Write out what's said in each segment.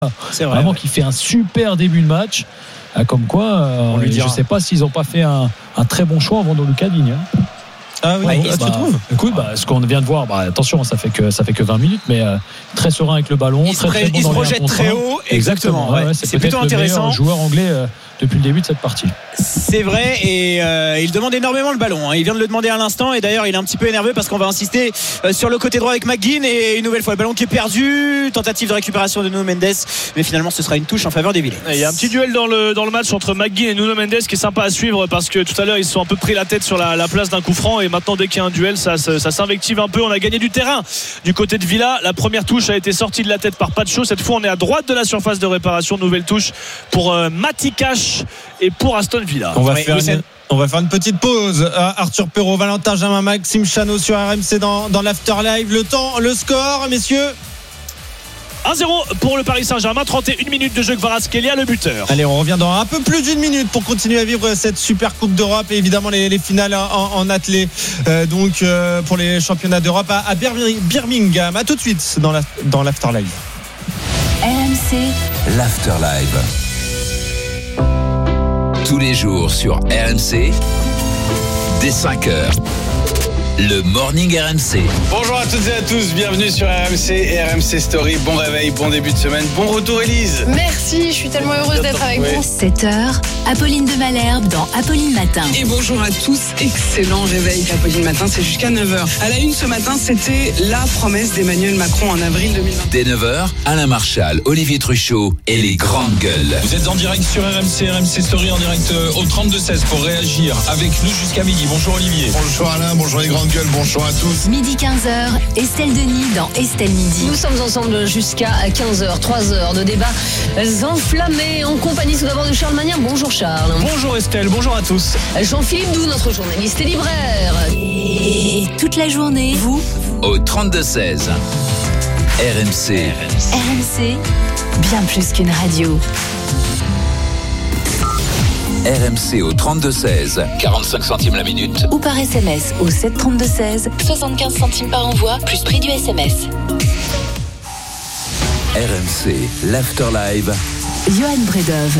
C'est vrai, vraiment qui fait un super début de match. Comme quoi, je ne sais pas s'ils n'ont pas fait un très bon choix en vendant Lucas Digne. Ah oui, tu trouves ? Écoute, ce qu'on vient de voir, attention, ça fait que 20 minutes, mais très serein avec le ballon, il se projette très haut. Exactement. C'est plutôt intéressant. Le meilleur joueur anglais depuis le début de cette partie. C'est vrai, et il demande énormément le ballon. Il vient de le demander à l'instant, et d'ailleurs il est un petit peu énervé parce qu'on va insister sur le côté droit avec McGinn, et une nouvelle fois le ballon qui est perdu. Tentative de récupération de Nuno Mendes, mais finalement ce sera une touche en faveur des Villains. Il y a un petit duel dans le match entre McGinn et Nuno Mendes qui est sympa à suivre, parce que tout à l'heure ils se sont un peu pris la tête sur la place d'un coup franc, et maintenant dès qu'il y a un duel ça s'invective un peu. On a gagné du terrain du côté de Villa. La première touche a été sortie de la tête par Pacho. Cette fois on est à droite de la surface de réparation. Nouvelle touche pour Matty Cash et pour Aston Villa. On va faire une petite pause. Arthur Perrault, Valentin Jamin, Maxime Chanot sur RMC dans l'Afterlive. Le score, messieurs. 1-0 pour le Paris Saint-Germain. 31 minutes de jeu. Kvaratskhelia le buteur. Allez, on revient dans un peu plus d'une minute pour continuer à vivre cette super Coupe d'Europe et évidemment les finales en athlée. Donc pour les championnats d'Europe à Birmingham. À tout de suite dans l'Afterlive. RMC l'Afterlive. Tous les jours sur RMC dès 5h. Le Morning RMC. Bonjour à toutes et à tous, bienvenue sur RMC et RMC Story. Bon réveil, bon début de semaine, bon retour Élise. Merci, je suis tellement heureuse d'être avec vous. 7h, Apolline de Malherbe dans Apolline Matin. Et bonjour à tous, excellent réveil Apolline Matin, c'est jusqu'à 9h. À la une ce matin, c'était la promesse d'Emmanuel Macron en avril 2020. Dès 9h, Alain Marchal, Olivier Truchot et les grandes gueules. Vous êtes en direct sur RMC Story, en direct au 32-16 pour réagir avec nous jusqu'à midi. Bonjour Olivier. Bonjour Alain, bonjour les grandes gueules, bonjour à tous. Midi 15h, Estelle Denis dans Estelle Midi. Nous sommes ensemble jusqu'à 15h, 3 heures de débats enflammés en compagnie tout d'abord de Charles Magnien. Bonjour Charles. Bonjour Estelle, bonjour à tous. Jean-Philippe Doux, notre journaliste et libraire. Et toute la journée, vous au 32-16. RMC. RMC, bien plus qu'une radio. RMC au 32-16, 45 centimes la minute. Ou par SMS au 732-16, 75 centimes par envoi, plus prix du SMS. RMC, l'Afterlive. Johan Bredov.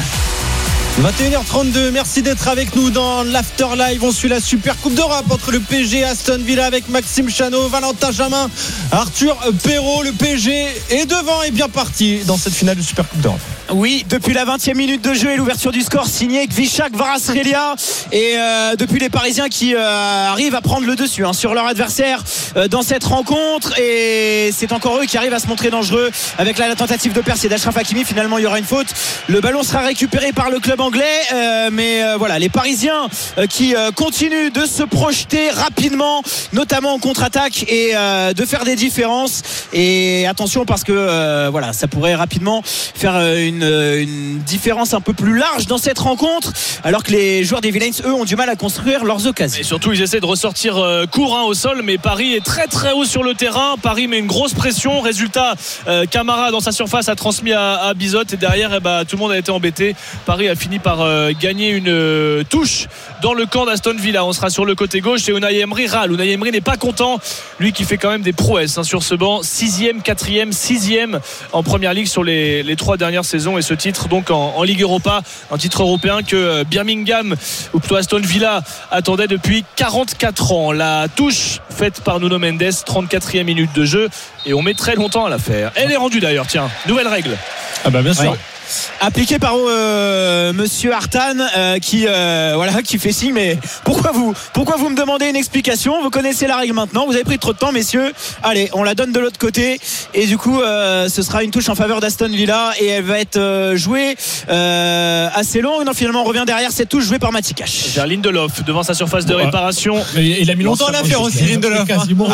21h32, merci d'être avec nous dans l'Afterlive. On suit la Super Coupe d'Europe entre le PSG et Aston Villa avec Maxime Chanot, Valentin Jamin, Arthur Perrault. Le PSG est devant et bien parti dans cette finale de Super Coupe d'Europe. Oui, depuis la 20e minute de jeu et l'ouverture du score signée Kvichak Kvaratskhelia, et depuis les Parisiens qui arrivent à prendre le dessus sur leur adversaire dans cette rencontre, et c'est encore eux qui arrivent à se montrer dangereux avec la tentative de percer d'Achraf Hakimi. Finalement il y aura une faute, le ballon sera récupéré par le club anglais, mais voilà, les Parisiens qui continuent de se projeter rapidement, notamment en contre-attaque, et de faire des différences. Et attention parce que voilà, ça pourrait rapidement faire une différence un peu plus large dans cette rencontre, alors que les joueurs des Villains, eux, ont du mal à construire leurs occasions. Et surtout ils essaient de ressortir court au sol, mais Paris est très très haut sur le terrain. Paris met une grosse pression. Résultat, Camara dans sa surface a transmis à Bizot, et derrière tout le monde a été embêté. Paris a fini par gagner une touche dans le camp d'Aston Villa. On sera sur le côté gauche, et Unai Emery râle. Unai Emery n'est pas content, lui qui fait quand même des prouesses sur ce banc. 6e, 4e, 6e en première ligue sur les 3 dernières saisons, et ce titre donc en Ligue Europa, un titre européen que Birmingham, ou plutôt Aston Villa, attendait depuis 44 ans. La touche faite par Nuno Mendes, 34e minute de jeu, et on met très longtemps à la faire. Elle est rendue d'ailleurs, tiens, nouvelle règle. Ah bah bien sûr. Ouais. Appliqué par monsieur Artan, qui fait signe. Mais pourquoi vous me demandez une explication? Vous connaissez la règle maintenant, vous avez pris trop de temps, messieurs. Allez, on la donne de l'autre côté, et du coup ce sera une touche en faveur d'Aston Villa, et elle va être jouée assez longue. Non, finalement on revient derrière cette touche jouée par Matty Cash vers Lindelof devant sa surface de réparation. Il a mis longtemps à la faire aussi, Lindelof.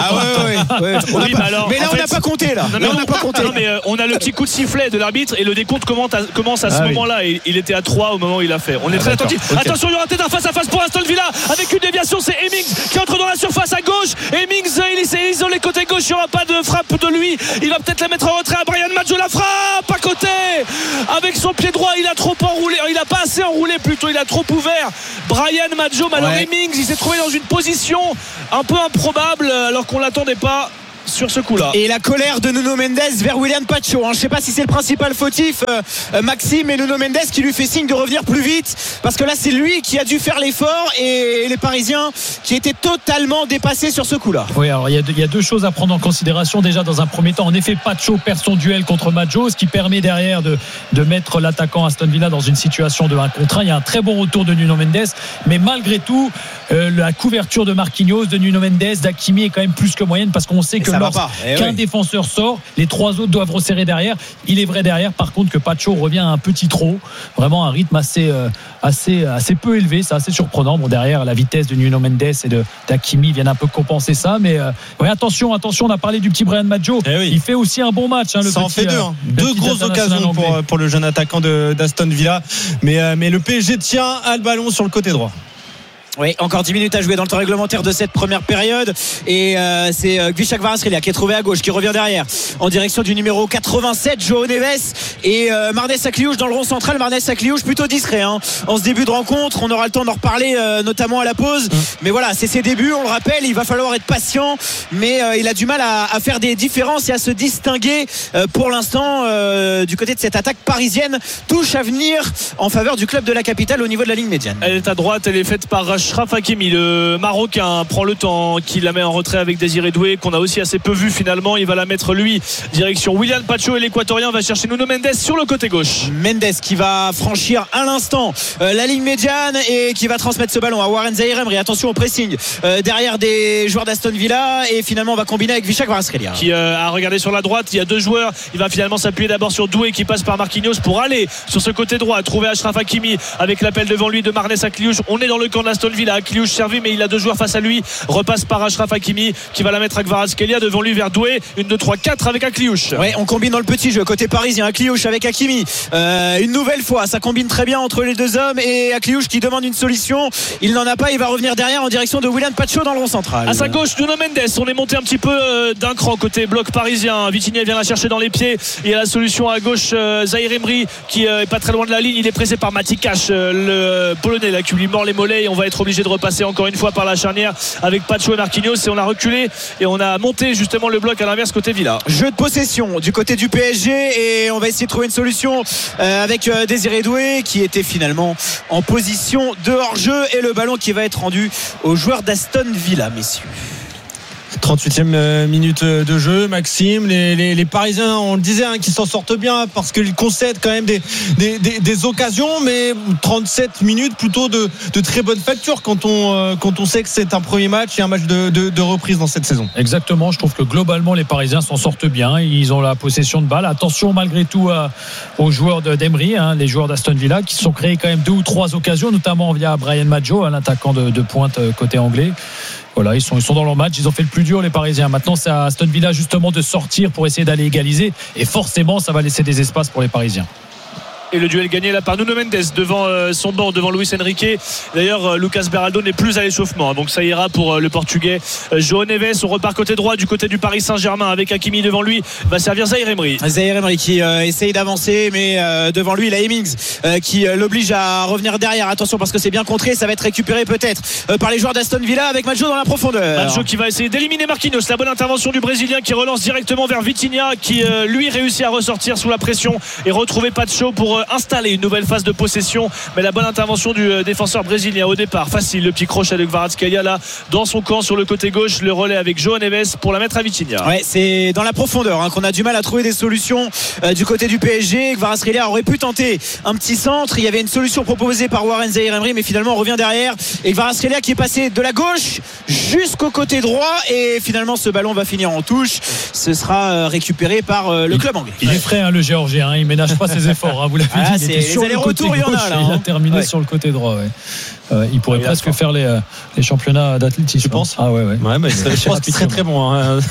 Mais là on n'a pas compté là. Mais on a le petit coup de sifflet de l'arbitre, et le décompte commence à ce moment-là, et il était à 3 au moment où il a fait. On est très attentifs. Okay. Attention, il y aura peut-être un face-à-face pour Aston Villa avec une déviation. C'est Hemmings qui entre dans la surface à gauche. Hemmings, il s'est isolé côté gauche, il n'y aura pas de frappe de lui. Il va peut-être la mettre en retrait à Bryan Maggio. La frappe à côté avec son pied droit. Il a trop enroulé, il a pas assez enroulé plutôt, il a trop ouvert. Bryan Maggio, alors Hemmings, il s'est trouvé dans une position un peu improbable alors qu'on l'attendait pas. sur ce coup-là. Et la colère de Nuno Mendes vers William Pacho. Je ne sais pas si c'est le principal fautif, Maxime, et Nuno Mendes qui lui fait signe de revenir plus vite, parce que là c'est lui qui a dû faire l'effort et les Parisiens qui étaient totalement dépassés sur ce coup-là. Oui, alors il y a deux choses à prendre en considération. Déjà, dans un premier temps, en effet, Pacho perd son duel contre Maggio, ce qui permet derrière de mettre l'attaquant Aston Villa dans une situation de 1 contre 1. Il y a un très bon retour de Nuno Mendes, mais malgré tout, la couverture de Marquinhos, de Nuno Mendes, d'Hakimi est quand même plus que moyenne, parce qu'on sait que lorsqu'un défenseur sort, les 3 autres doivent resserrer derrière. Il est vrai derrière, par contre, que Pacho revient à un petit trot, vraiment un rythme assez peu élevé, c'est assez surprenant. Bon, derrière, la vitesse de Nuno Mendes et d'Hakimi viennent un peu compenser ça, mais attention, on a parlé du petit Bryan Maggio, il fait aussi un bon match, ça en fait deux grosses occasions pour le jeune attaquant d'Aston Villa, mais le PSG tient à le ballon sur le côté droit. Oui, encore 10 minutes à jouer dans le temps réglementaire de cette première période, et c'est Gvichak Kvaratskhelia qui est trouvé à gauche, qui revient derrière en direction du numéro 87, João Neves, et Marnez Akliouche dans le rond central. Marnez Akliouche plutôt discret en ce début de rencontre. On aura le temps d'en reparler notamment à la pause, mais voilà, c'est ses débuts, on le rappelle, il va falloir être patient, mais il a du mal à faire des différences et à se distinguer pour l'instant du côté de cette attaque parisienne. Touche à venir en faveur du club de la capitale au niveau de la ligne médiane. Elle est à droite, elle est faite par Achraf Hakimi, le Marocain, prend le temps, qui la met en retrait avec Désiré Doué, qu'on a aussi assez peu vu finalement. Il va la mettre lui direction William Pacho, et l'Équatorien va chercher Nuno Mendes sur le côté gauche. Mendes qui va franchir à l'instant la ligne médiane et qui va transmettre ce ballon à Warren Zaïre-Emery. Attention au pressing derrière des joueurs d'Aston Villa, et finalement on va combiner avec Gvichak Kvaratskhelia qui a regardé sur la droite. Il y a 2 joueurs, il va finalement s'appuyer d'abord sur Doué qui passe par Marquinhos pour aller sur ce côté droit, trouver Achraf Hakimi avec l'appel devant lui de Marnez Akliouche. On est dans le camp de Aston Villa. Akliouche servi, mais il a 2 joueurs face à lui, repasse par Achraf Hakimi qui va la mettre à Kvaratskhelia, devant lui vers Doué. 1, 2, 3, 4 avec Akliouche. Ouais, on combine dans le petit jeu côté parisien. Akliouche avec Hakimi, une nouvelle fois ça combine très bien entre les deux hommes, et Akliouche qui demande une solution, il n'en a pas, il va revenir derrière en direction de William Pacho dans le rond central. À sa gauche, Nuno Mendes. On est monté un petit peu d'un cran côté bloc parisien. Vitinha vient la chercher dans les pieds, et la solution à gauche, Zaïre-Emery qui est pas très loin de la ligne. Il est pressé par Mati Cash, le Polonais là, qui lui mord les mollets, et on va être obligé de repasser encore une fois par la charnière avec Pacho et Marquinhos, et on a reculé et on a monté justement le bloc à l'inverse côté Villa. Jeu de possession du côté du PSG, et on va essayer de trouver une solution avec Désiré Doué qui était finalement en position de hors-jeu, et le ballon qui va être rendu aux joueurs d'Aston Villa, messieurs. 38e minute de jeu, Maxime. Les Parisiens, on le disait, qui s'en sortent bien parce qu'ils concèdent quand même des occasions, mais 37 minutes plutôt de très bonne facture quand on sait que c'est un premier match et un match de reprise dans cette saison. Exactement, je trouve que globalement les Parisiens s'en sortent bien, ils ont la possession de balle. Attention malgré tout aux joueurs d'Emery, les joueurs d'Aston Villa, qui se sont créés quand même 2 ou 3 occasions, notamment via Bryan Maggio, l'attaquant de pointe côté anglais. Voilà, ils sont dans leur match, ils ont fait le plus dur les Parisiens. Maintenant c'est à Aston Villa justement de sortir pour essayer d'aller égaliser, et forcément ça va laisser des espaces pour les Parisiens. Et le duel gagné là par Nuno Mendes devant son banc, devant Luis Enrique. D'ailleurs Lucas Beraldo n'est plus à l'échauffement, donc ça ira pour le Portugais João Neves. On repart côté droit du côté du Paris Saint-Germain avec Hakimi devant lui, va servir Zaïre-Emery. Zaïre-Emery qui essaye d'avancer, mais devant lui il a Hemmings qui l'oblige à revenir derrière. Attention parce que c'est bien contré, ça va être récupéré peut-être par les joueurs d'Aston Villa avec Maggio dans la profondeur. Maggio qui va essayer d'éliminer Marquinhos. La bonne intervention du Brésilien qui relance directement vers Vitinha, qui lui réussit à ressortir sous la pression et retrouver Pacho pour installer une nouvelle phase de possession, mais la bonne intervention du défenseur brésilien au départ, facile, le petit crochet de Kvaratskhelia là dans son camp sur le côté gauche, le relais avec João Neves pour la mettre à Vitinha. Ouais, c'est dans la profondeur qu'on a du mal à trouver des solutions du côté du PSG. Kvaratskhelia aurait pu tenter un petit centre, il y avait une solution proposée par Warren Zaïre-Emery, mais finalement on revient derrière, et Kvaratskhelia qui est passé de la gauche jusqu'au côté droit, et finalement ce ballon va finir en touche. Ce sera récupéré par le club anglais. Il est frais le Géorgien, il ménage pas ses efforts, vous l'avez dit. Les allers-retours, il y en a là. Il a terminé sur le côté droit. Il pourrait presque faire les championnats d'athlétisme. Tu penses? Ah ouais. Mais je pense qu'il serait très bon.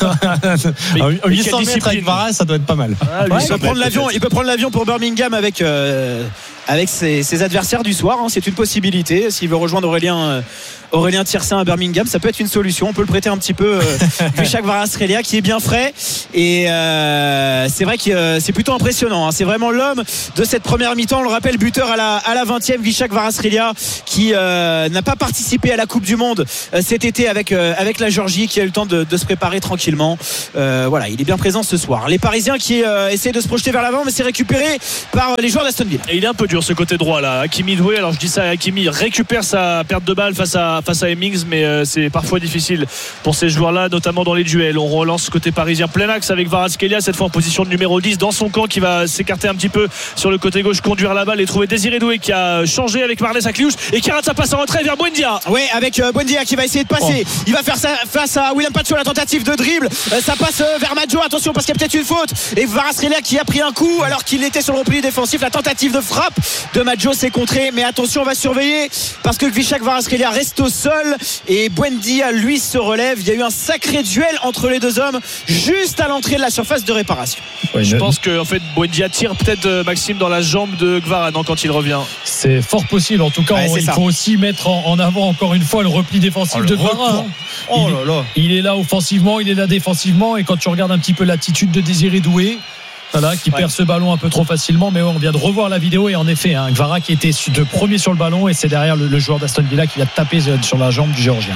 800 mètres avec Varas, ça doit être pas mal. Il peut prendre l'avion pour Birmingham avec ses adversaires du soir. C'est une possibilité s'il veut rejoindre Aurélien Tiersin à Birmingham, ça peut être une solution. On peut le prêter un petit peu. Vishak Varasrelia qui est bien frais et c'est vrai que c'est plutôt impressionnant. C'est vraiment l'homme de cette première mi-temps. On le rappelle, buteur à la 20e, Vishak Varasrelia qui n'a pas participé à la Coupe du Monde cet été avec la Géorgie, qui a eu le temps de se préparer tranquillement. Voilà, il est bien présent ce soir. Les Parisiens qui essaient de se projeter vers l'avant, mais c'est récupéré par les joueurs d'Aston Villa. Et il est un peu dur ce côté droit là. Hakimi Doué, alors je dis ça, Hakimi récupère sa perte de balle face à Hemmings, mais c'est parfois difficile pour ces joueurs-là, notamment dans les duels. On relance côté parisien plein axe avec Kvaratskhelia, cette fois en position de numéro 10 dans son camp, qui va s'écarter un petit peu sur le côté gauche, conduire la balle et trouver Désiré Doué qui a changé avec Marnès Akliouche et qui rate sa passe en retrait vers Buendia. Oui, avec Buendia qui va essayer de passer. Il va faire ça face à William Pacho, la tentative de dribble. Ça passe vers Maggio, attention parce qu'il y a peut-être une faute. Et Varasrelia qui a pris un coup alors qu'il était sur le repli défensif. La tentative de frappe de Maggio s'est contrée, mais attention, on va surveiller parce que Vishak Varasrelia reste au sol et Buendia lui se relève. Il y a eu un sacré duel entre les deux hommes juste à l'entrée de la surface de réparation. Ouais, je pense que en fait Buendia tire peut-être Maxime dans la jambe de Gvara quand il revient. C'est fort possible. En tout cas, il faut aussi mettre en avant encore une fois le repli défensif de Gvara. Il est là offensivement, il est là défensivement, et quand tu regardes un petit peu l'attitude de Désiré Doué, qui perd ce ballon un peu trop facilement, mais on vient de revoir la vidéo et en effet, Gvara qui était de premier sur le ballon, et c'est derrière le joueur d'Aston Villa qui vient de taper sur la jambe du Géorgien.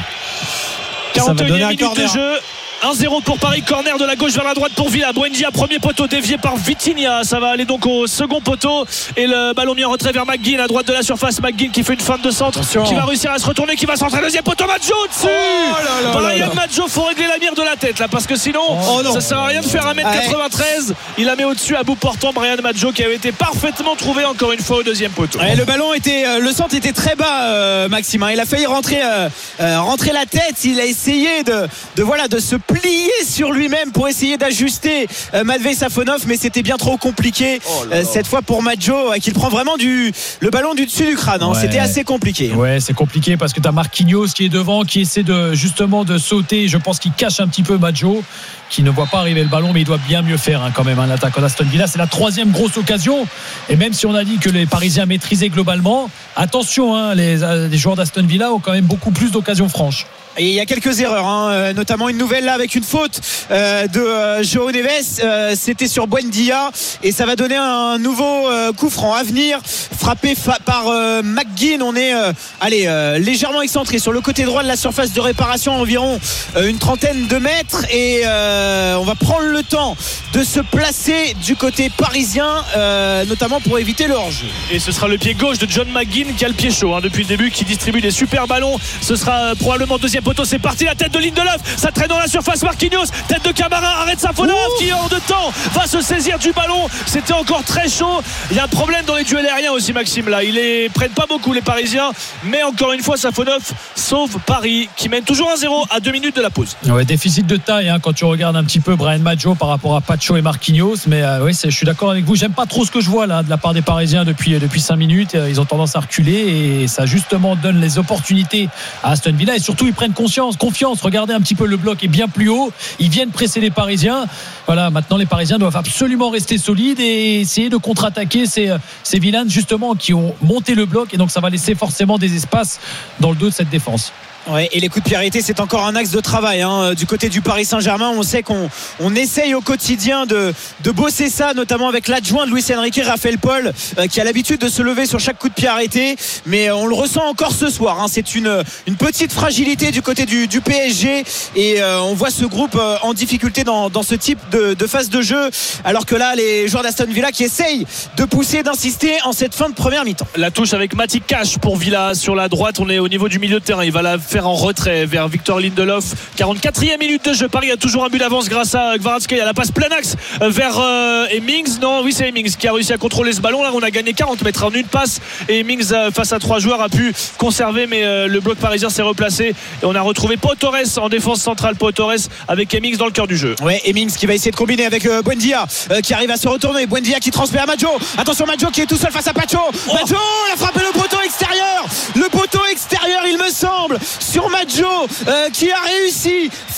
41e minute de jeu. 1-0 pour Paris, corner de la gauche vers la droite pour Villa. Buendia, premier poteau dévié par Vitinha. Ça va aller donc au second poteau et le ballon mis en retrait vers McGinn à droite de la surface. McGinn qui fait une feinte de centre. Attention. Qui va réussir à se retourner, qui va centrer deuxième poteau. Maggio dessus. Brian Maggio, faut régler la mire de la tête là, parce que sinon ça sert à rien de faire 1m93. Il la met au-dessus à bout portant, Brian Maggio, qui avait été parfaitement trouvé encore une fois au deuxième poteau. Le ballon le centre était très bas, Maxime. Il a failli rentrer la tête. Il a essayé de se plier sur lui-même pour essayer d'ajuster Matvei Safonov, mais c'était bien trop compliqué cette fois pour Maggio, qui prend vraiment le ballon du dessus du crâne. C'était assez compliqué. Ouais, c'est compliqué parce que t'as Marquinhos qui est devant, qui essaie justement de sauter. Je pense qu'il cache un petit peu Maggio, qui ne voit pas arriver le ballon, mais il doit bien mieux faire quand même, l'attaquant d'Aston Villa. C'est la troisième grosse occasion, et même si on a dit que les Parisiens maîtrisaient globalement, attention, les joueurs d'Aston Villa ont quand même beaucoup plus d'occasions franches. Et il y a quelques erreurs, notamment une nouvelle là avec une faute de João Neves. C'était sur Buendia, et ça va donner un nouveau coup franc à venir, frappé par McGinn. On est légèrement excentré sur le côté droit de la surface de réparation, environ une trentaine de mètres, et on va prendre le temps de se placer du côté parisien, notamment pour éviter le hors-jeu. Et ce sera le pied gauche de John McGinn qui a le pied chaud depuis le début, qui distribue des super ballons. Ce sera probablement deuxième poteau, c'est parti, la tête de Lindelof, ça traîne dans la surface. Marquinhos, tête de Camara, arrête Safonov qui hors de temps va se saisir du ballon. C'était encore très chaud. Il y a un problème dans les duels aériens aussi, Maxime, là ils prennent pas beaucoup les Parisiens, mais encore une fois Safonov sauve Paris, qui mène toujours 1-0 à 2 minutes de la pause. Déficit de taille quand tu regardes un petit peu Brian Maggio par rapport à Pacho et Marquinhos, mais je suis d'accord avec vous. J'aime pas trop ce que je vois là de la part des Parisiens depuis 5 minutes. Ils ont tendance à reculer, et ça justement donne les opportunités à Aston Villa, et surtout ils prennent confiance. Regardez un petit peu, le bloc est bien plus haut, ils viennent presser les Parisiens. Maintenant les Parisiens doivent absolument rester solides et essayer de contre-attaquer ces vilains justement qui ont monté le bloc, et donc ça va laisser forcément des espaces dans le dos de cette défense. Et les coups de pied arrêtés, c'est encore un axe de travail du côté du Paris Saint-Germain. On sait qu'on essaye au quotidien de bosser ça, notamment avec l'adjoint de Luis Enrique, Raphaël Paul, qui a l'habitude de se lever sur chaque coup de pied arrêté, mais on le ressent encore ce soir. C'est une petite fragilité du côté du PSG, et on voit ce groupe en difficulté dans ce type de phase de jeu, alors que là les joueurs d'Aston Villa qui essayent de pousser, d'insister en cette fin de première mi-temps. La touche avec Matty Cash pour Villa sur la droite. On est au niveau du milieu de terrain, il va la faire en retrait vers Victor Lindelof. 44e minute de jeu, Paris a toujours un but d'avance grâce à Kvaratskhelia. La passe plein axe vers Hemmings. C'est Hemmings qui a réussi à contrôler ce ballon là. On a gagné 40 mètres en une passe, et Hemmings face à 3 joueurs a pu conserver, mais le bloc parisien s'est replacé, et on a retrouvé Pau Torres en défense centrale. Pau Torres avec Hemmings dans le cœur du jeu. Hemmings qui va essayer de combiner avec Buendia, qui arrive à se retourner. Buendia qui transmet à Maggio. Attention, Maggio qui est tout seul face à Pacho. Maggio, il a frappé le poteau extérieur, il me semble, sur Maggio, qui a réussi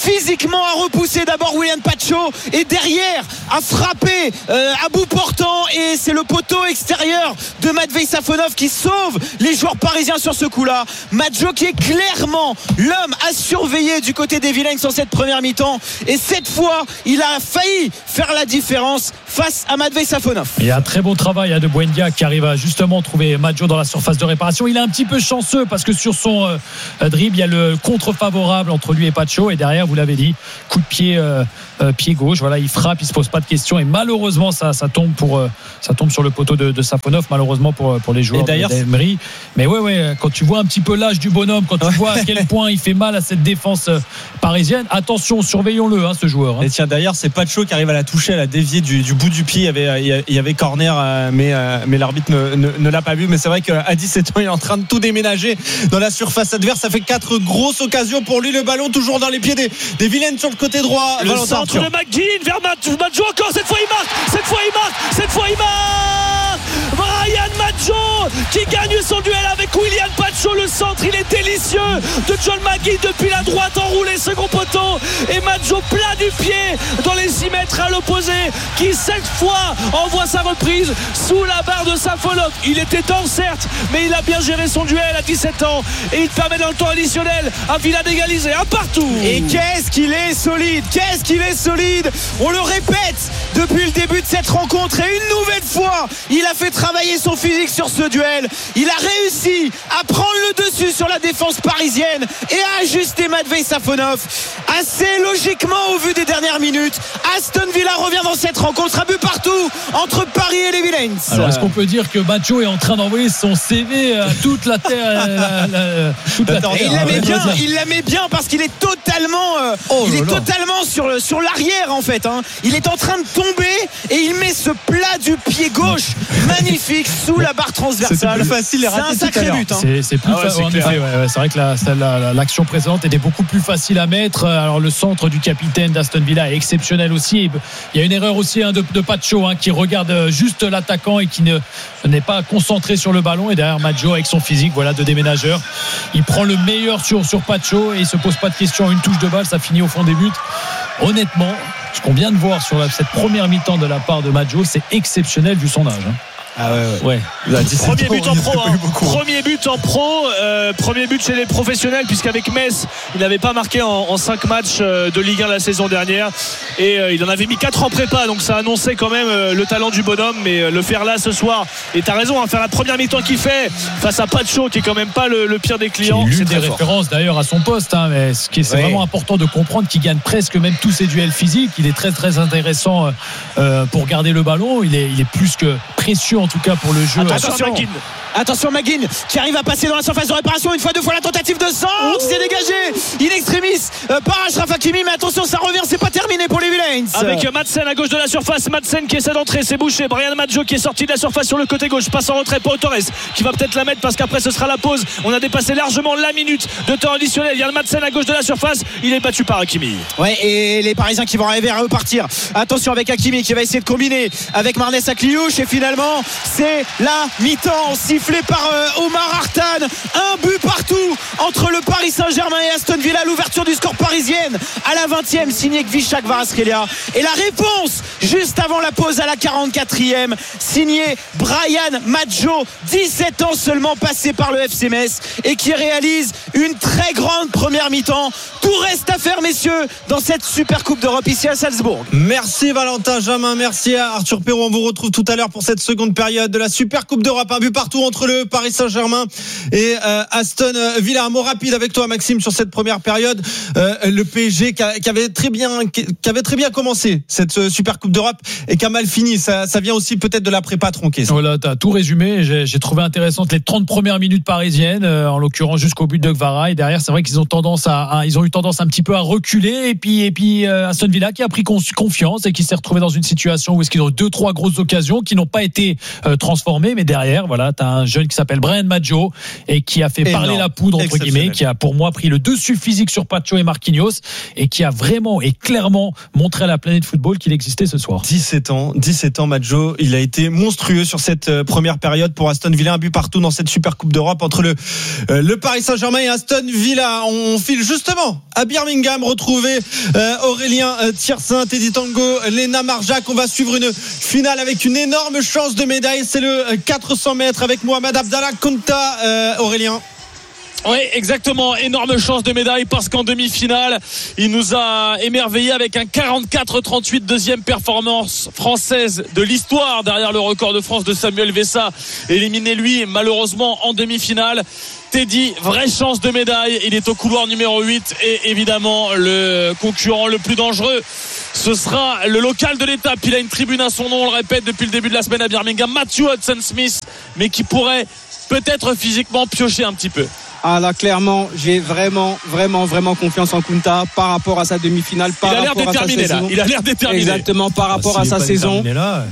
physiquement à repousser d'abord William Pacho et derrière à frapper à bout portant, et c'est le poteau extérieur de Matvei Safonov qui sauve les joueurs parisiens sur ce coup-là. Maggio qui est clairement l'homme à surveiller du côté des Villains en cette première mi-temps, et cette fois il a failli faire la différence face à Matvei Safonov. Il y a un très bon travail de Buendia qui arrive à justement trouver Maggio dans la surface de réparation. Il est un petit peu chanceux parce que sur son dribble il y a le contre favorable entre lui et Pacho, et derrière, vous l'avez dit, coup de pied pied gauche, voilà, il frappe, il se pose pas de questions, et malheureusement ça tombe sur le poteau de Safonov, malheureusement pour les joueurs d'Emery. Mais ouais, quand tu vois un petit peu l'âge du bonhomme, quand tu vois à quel point il fait mal à cette défense parisienne, attention, surveillons-le ce joueur. Et tiens, d'ailleurs c'est Pacho qui arrive à la toucher, à la dévier du bout du pied. Il y avait corner, mais l'arbitre ne l'a pas vu. Mais c'est vrai qu'à 17 ans il est en train de tout déménager dans la surface adverse. Ça fait 4 grosses occasions pour lui. Le ballon toujours dans les pieds des Villains sur le côté droit. Le centre de McGinn vers Maggio, encore, cette fois il marque Brian Maggio qui gagne son duel avec William Pacho. Le centre, il est délicieux de John McGinn depuis la droite, enroulé second poteau, et Maggio plat du pied dans les 6 mètres à l'opposé, qui cette fois envoie sa reprise sous la barre de Safonov. Il était temps certes, mais il a bien géré son duel à 17 ans, et il permet dans le temps additionnel à Villa d'égaliser un partout. Et qu'est-ce qu'il est solide, on le répète depuis le début de cette rencontre, et une nouvelle fois il a fait travailler son physique sur ce duel. Il a réussi à prendre le dessus sur la défense parisienne et à ajuster Matvei Safonov assez logiquement au vu des dernières minutes. Aston Villa revient dans cette rencontre, un but partout entre Paris et les Villains. Alors est-ce qu'on peut dire que Maggio est en train d'envoyer son CV à toute la terre, il la met bien parce qu'il est totalement totalement sur l'arrière en fait, Il est en train de tomber et il met ce plat du pied gauche magnifique sous la barre transversale. C'est plus facile à rater. C'est un sacré but. C'est plus facile. C'est vrai que l'action précédente était beaucoup plus facile à mettre. Alors le centre du capitaine d'Aston Villa est exceptionnel aussi. Il y a une erreur aussi de Pacho qui regarde juste l'attaquant et qui n'est pas concentré sur le ballon. Et derrière Maggio avec son physique, de déménageur, il prend le meilleur sur Pacho et il se pose pas de questions. Une touche de balle, ça finit au fond des buts. Honnêtement, ce qu'on vient de voir sur cette première mi-temps de la part de Maggio, c'est exceptionnel vu son âge. Ouais. Premier but en pro, premier but chez les professionnels, puisqu'avec Metz il n'avait pas marqué en 5 matchs de Ligue 1 la saison dernière, et il en avait mis 4 en prépa, donc ça annonçait quand même le talent du bonhomme. Mais le faire là ce soir, et t'as raison, faire la première mi-temps qu'il fait face à Pacho, qui est quand même pas le pire des clients, c'est des références d'ailleurs à son poste, mais c'est vraiment important de comprendre qu'il gagne presque même tous ses duels physiques. Il est très très intéressant pour garder le ballon. Il est plus que précieux en tout cas pour le jeu. Attention McGinn qui arrive à passer dans la surface de réparation, une fois, deux fois, la tentative de centre, c'est dégagé in extremis par Achraf Hakimi, mais attention, ça revient, c'est pas terminé pour les Villains. Avec Madsen à gauche de la surface, Madsen qui essaie d'entrer, c'est bouché. Brian Maggio qui est sorti de la surface sur le côté gauche, passe en retrait pour Torres qui va peut-être la mettre parce qu'après ce sera la pause. On a dépassé largement la minute de temps additionnel. Il y a le Madsen à gauche de la surface, il est battu par Hakimi. Ouais, et les Parisiens qui vont arriver à repartir. Attention avec Hakimi qui va essayer de combiner avec Marnès Akliouche, et finalement c'est la mi-temps sifflée par Omar Artan. Un but partout entre le Paris Saint-Germain et Aston Villa. L'ouverture du score parisienne à la 20e signée Kvishak Kvaratskhelia, et la réponse juste avant la pause à la 44e signée Brian Maggio, 17 ans seulement, passé par le FC Metz et qui réalise une très grande première mi-temps. Tout reste à faire, messieurs, dans cette Super Coupe d'Europe ici à Salzbourg. Merci Valentin Jamin, merci à Arthur Perrault. On vous retrouve tout à l'heure pour cette seconde période de la Super Coupe d'Europe. Un but partout entre le Paris Saint-Germain et Aston Villa. Un mot rapide avec toi Maxime sur cette première période. Le PSG qui avait très bien commencé cette Super Coupe d'Europe et qui a mal fini. Ça vient aussi peut-être de la prépa tronquée. Voilà, t'as tout résumé. J'ai trouvé intéressantes les 30 premières minutes parisiennes, en l'occurrence jusqu'au but de Kvara, et derrière c'est vrai qu'ils ont eu tendance un petit peu à reculer, et puis Aston Villa qui a pris confiance et qui s'est retrouvé dans une situation où est-ce qu'ils ont eu 2-3 grosses occasions qui n'ont pas été transformées, mais derrière voilà, t'as un jeune qui s'appelle Brian Maggio et qui a fait parler la poudre entre guillemets, qui a pour moi pris le dessus physique sur Pacho et Marquinhos et qui a vraiment et clairement montré à la planète football qu'il existait ce soir. 17 ans Maggio, il a été monstrueux sur cette première période pour Aston Villa, un but partout dans cette Super Coupe d'Europe entre le Paris Saint-Germain et Aston Villa. On file justement à Birmingham retrouver Aurélien Tiersin, Teddy Tango, Lena Marjac. On va suivre une finale avec une énorme chance de médaille, c'est le 400 mètres avec Mohamed Abdallah Kounta. Aurélien. Oui, exactement. Énorme chance de médaille parce qu'en demi-finale, il nous a émerveillé avec un 44-38, deuxième performance française de l'histoire derrière le record de France de Samuel Vessa. Éliminé lui, malheureusement, en demi-finale. Teddy, vraie chance de médaille. Il est au couloir numéro 8 et évidemment, le concurrent le plus dangereux, ce sera le local de l'étape. Il a une tribune à son nom, on le répète depuis le début de la semaine à Birmingham. Matthew Hudson-Smith, mais qui pourrait peut-être physiquement piocher un petit peu. Ah là, clairement, j'ai vraiment confiance en Kounta par rapport à sa demi-finale. Il a l'air déterminé là. Il a l'air déterminé. Exactement, par rapport à sa saison.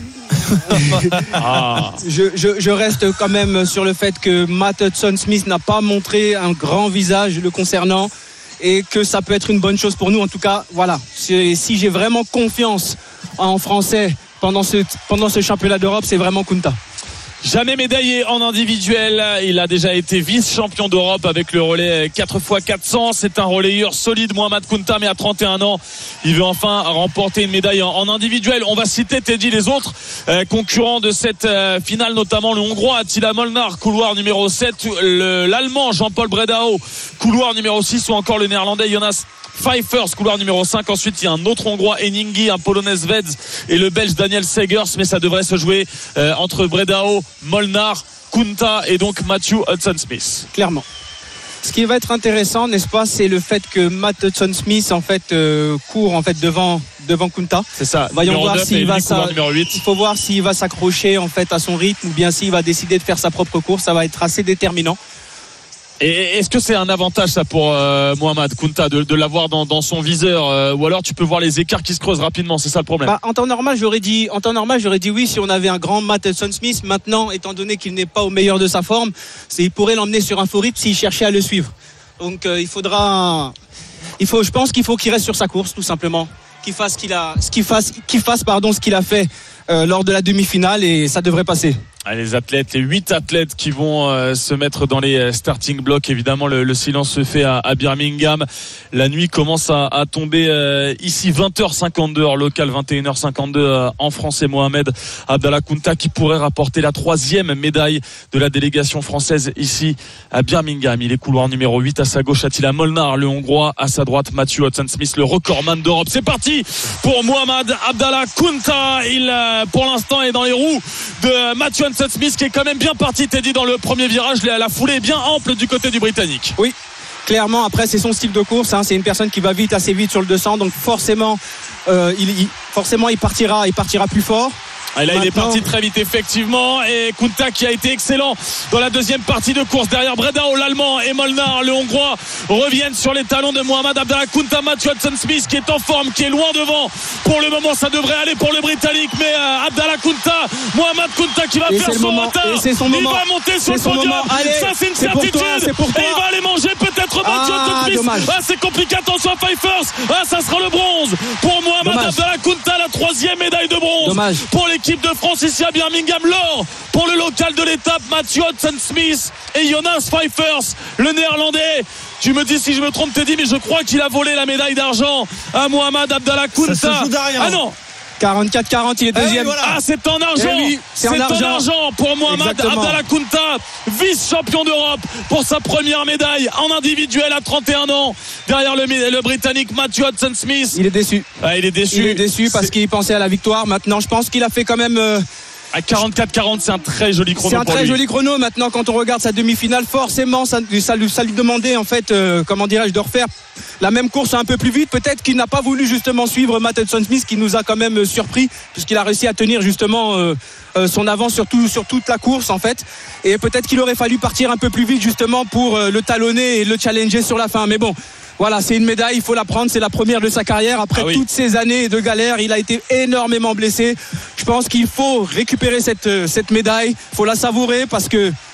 Je reste quand même sur le fait que Matt Hudson-Smith n'a pas montré un grand visage le concernant et que ça peut être une bonne chose pour nous. En tout cas, voilà. Si j'ai vraiment confiance en français pendant ce championnat d'Europe, c'est vraiment Kounta. Jamais médaillé en individuel, il a déjà été vice-champion d'Europe avec le relais 4x400. C'est un relayeur solide, Mohamed Kounta, mais à 31 ans, il veut enfin remporter une médaille en individuel. On va citer, Teddy, les autres concurrents de cette finale, notamment le Hongrois Attila Molnar, couloir numéro 7, l'Allemand Jean-Paul Bredao, couloir numéro 6, ou encore le Néerlandais Jonas Pfeiffers, couloir numéro 5. Ensuite, il y a un autre Hongrois, Eningi, un Polonais Svedz et le Belge Daniel Segers. Mais ça devrait se jouer entre Bredao, Molnar, Kounta et donc Matthew Hudson-Smith. Clairement. Ce qui va être intéressant, n'est-ce pas, c'est le fait que Matt Hudson-Smith en fait court en fait devant Kounta. C'est ça. Voyons voir s'il va il faut voir s'il va s'accrocher en fait à son rythme ou bien s'il va décider de faire sa propre course. Ça va être assez déterminant. Et est-ce que c'est un avantage ça pour Mohamed Kounta de l'avoir dans son viseur ou alors tu peux voir les écarts qui se creusent rapidement, c'est ça le problème? En temps normal j'aurais dit oui si on avait un grand Matt Hudson-Smith. Maintenant, étant donné qu'il n'est pas au meilleur de sa forme, il pourrait l'emmener sur un faux rythme s'il cherchait à le suivre. Donc je pense qu'il faut qu'il reste sur sa course tout simplement, qu'il fasse ce qu'il a fait lors de la demi-finale et ça devrait passer. Les 8 athlètes qui vont se mettre dans les starting blocks. Évidemment, le silence se fait à Birmingham. La nuit commence à tomber ici, 20h52 heure locale, 21h52 en France. Et Mohamed Abdallah Kounta qui pourrait rapporter la 3e médaille de la délégation française ici à Birmingham. Il est couloir numéro 8, à sa gauche Attila Molnar, le Hongrois, à sa droite Matthew Hudson-Smith, le recordman d'Europe. C'est parti pour Mohamed Abdallah Kounta. Il pour l'instant est dans les roues de Matthew Hudson-Smith qui est quand même bien parti, Teddy, dans le premier virage. La foulée est bien ample du côté du Britannique. Oui, clairement. Après, c'est son style de course. C'est une personne qui va assez vite sur le 200. Donc forcément, il partira plus fort. Et là, il est parti très vite, effectivement. Et Kounta qui a été excellent dans la deuxième partie de course. Derrière Bredao, l'Allemand, et Molnar, le Hongrois, reviennent sur les talons de Mohamed Abdallah Kounta. Matthew Hudson-Smith qui est en forme, qui est loin devant. Pour le moment, ça devrait aller pour le Britannique. Mais Abdallah Kounta, Mohamed Kounta qui va faire son retard. Il va monter sur le podium. Ça, c'est une certitude. Et il va aller manger peut-être Matthew Hudson-Smith. C'est compliqué. Attention à Pfeiffers. Ça sera le bronze pour Mohamed Abdallah Kounta. La 3e médaille de bronze pour l'équipe de France ici à Birmingham. L'or pour le local de l'étape, Matthew Hudson-Smith et Jonas Pfeiffers, le Néerlandais. Tu me dis si je me trompe, Teddy, mais je crois qu'il a volé la médaille d'argent à Mohamed Abdallah Kounta. Ça se joue derrière. Ah non, 44-40, il est deuxième. Voilà. C'est en argent. C'est en argent pour Mohamed Abdallah Kounta, vice-champion d'Europe pour sa première médaille en individuel à 31 ans. Derrière le Britannique Matthew Hudson-Smith. Il est déçu. Il est déçu parce qu'il pensait à la victoire. Maintenant, je pense qu'il a fait quand même. À 44-40, c'est un très joli chrono. C'est un très joli chrono. Maintenant, quand on regarde sa demi-finale, forcément, ça lui demandait en fait, de refaire la même course un peu plus vite. Peut-être qu'il n'a pas voulu justement suivre Matt Hudson-Smith, qui nous a quand même surpris, puisqu'il a réussi à tenir justement son avance sur toute la course en fait. Et peut-être qu'il aurait fallu partir un peu plus vite justement pour le talonner et le challenger sur la fin. Mais bon. Voilà, c'est une médaille, il faut la prendre, c'est la première de sa carrière. Après toutes ces années de galère, il a été énormément blessé. Je pense qu'il faut récupérer cette médaille, il faut la savourer parce que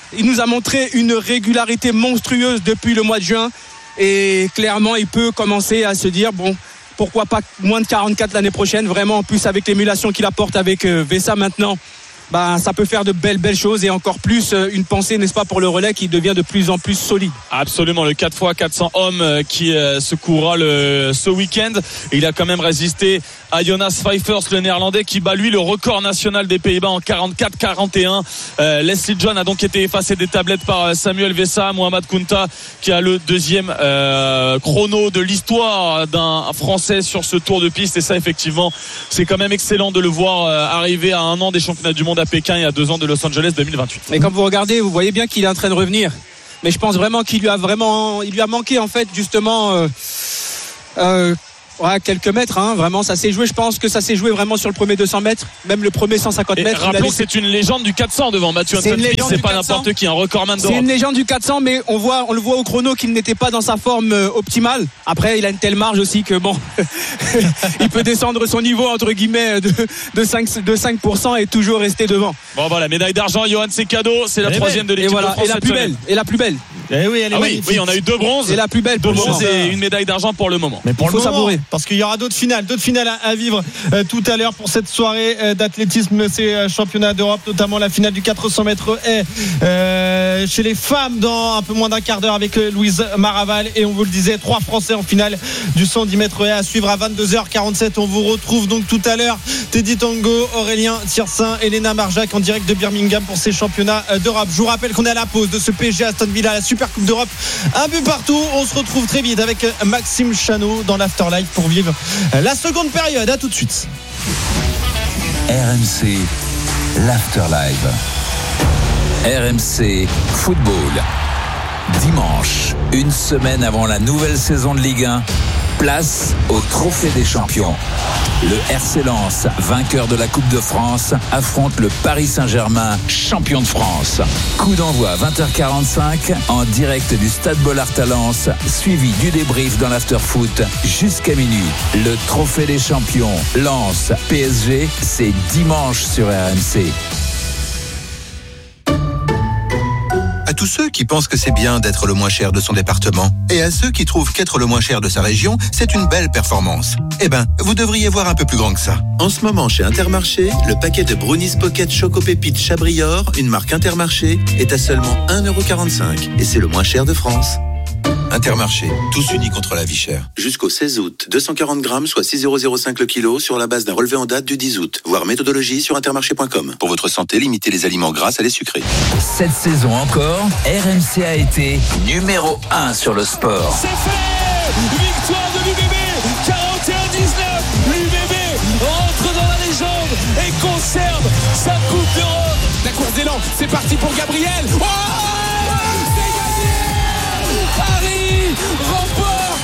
Il nous a montré une régularité monstrueuse depuis le mois de juin. Et clairement, il peut commencer à se dire, bon, pourquoi pas moins de 44 l'année prochaine. Vraiment, en plus, avec l'émulation qu'il apporte avec Vesa maintenant, ça peut faire de belles choses et encore plus une pensée, n'est-ce pas, pour le relais qui devient de plus en plus solide. Absolument, le 4x400 hommes qui secourra ce week-end. Et il a quand même résisté à Jonas Pfeifers, le néerlandais, qui bat lui le record national des Pays-Bas en 44-41. Leslie John a donc été effacé des tablettes par Samuel Vesa. Mohamed Kounta qui a le deuxième chrono de l'histoire d'un Français sur ce tour de piste. Et ça, effectivement, c'est quand même excellent de le voir arriver à 1 an des championnats du monde à Pékin et à 2 ans de Los Angeles 2028. Mais quand vous regardez, vous voyez bien qu'il est en train de revenir. Mais je pense vraiment qu'il lui a manqué en fait justement quelques mètres, vraiment ça s'est joué. Je pense que ça s'est joué vraiment sur le premier 200 mètres, même le premier 150 mètres. Rappelons que c'est une légende du 400 devant Mathieu Hansen. C'est pas n'importe qui, un recordman d'Europe. C'est une légende du 400, mais on le voit au chrono qu'il n'était pas dans sa forme optimale. Après, il a une telle marge aussi que bon, il peut descendre son niveau entre guillemets de 5% et toujours rester devant. Bon voilà, médaille d'argent, Johan, c'est cadeau, c'est la troisième de l'équipe de France. Et la plus belle. Eh oui, elle est magnifique. Oui, on a eu 2 bronzes. Et la plus belle, 2 bronzes et une médaille d'argent pour le moment. Mais pour il faut savourer. Parce qu'il y aura d'autres finales à vivre tout à l'heure pour cette soirée d'athlétisme, ces championnats d'Europe, notamment la finale du 400 mètres chez les femmes dans un peu moins d'un quart d'heure avec Louise Maraval. Et on vous le disait, 3 Français en finale du 110 mètres à suivre à 22h47. On vous retrouve donc tout à l'heure. Teddy Tango, Aurélien Tiersin, Elena Marjac en direct de Birmingham pour ces championnats d'Europe. Je vous rappelle qu'on est à la pause de ce PSG Aston Villa, la Super Coupe d'Europe, un but partout. On se retrouve très vite avec Maxime Chanot dans l'Afterlife pour vivre la seconde période. À tout de suite. RMC, l'Afterlife. RMC Football. Dimanche, une semaine avant la nouvelle saison de Ligue 1, place au Trophée des Champions. Le RC Lens, vainqueur de la Coupe de France, affronte le Paris Saint-Germain, champion de France. Coup d'envoi 20h45 en direct du Stade Bollaert à Lens, suivi du débrief dans l'after-foot jusqu'à minuit. Le Trophée des Champions, Lens, PSG, c'est dimanche sur RMC. À tous ceux qui pensent que c'est bien d'être le moins cher de son département et à ceux qui trouvent qu'être le moins cher de sa région, c'est une belle performance. Eh ben, vous devriez voir un peu plus grand que ça. En ce moment, chez Intermarché, le paquet de Brownies Pocket Choco Pépites Chabrior, une marque Intermarché, est à seulement 1,45€ et c'est le moins cher de France. Intermarché, tous unis contre la vie chère. Jusqu'au 16 août, 240 grammes, soit 6,05€ le kilo, sur la base d'un relevé en date du 10 août. Voir méthodologie sur intermarché.com. Pour votre santé, limitez les aliments gras à les sucrés. Cette saison encore, RMC a été numéro 1 sur le sport. C'est fait! Victoire de l'UBB, 41-19. L'UBB rentre dans la légende et conserve sa Coupe d'Europe. La course d'élan, c'est parti pour Gabriel. Oh,